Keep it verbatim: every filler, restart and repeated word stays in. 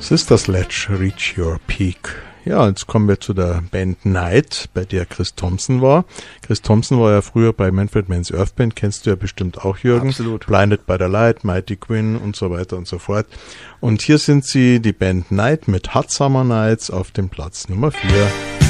Sister Sledge, Reach Your Peak. Ja, jetzt kommen wir zu der Band Night, bei der Chris Thompson war. Chris Thompson war ja früher bei Manfred Mann's Earth Band, kennst du ja bestimmt auch, Jürgen. Absolut. Blinded by the Light, Mighty Quinn und so weiter und so fort. Und hier sind sie, die Band Night mit Hot Summer Nights auf dem Platz Nummer vier.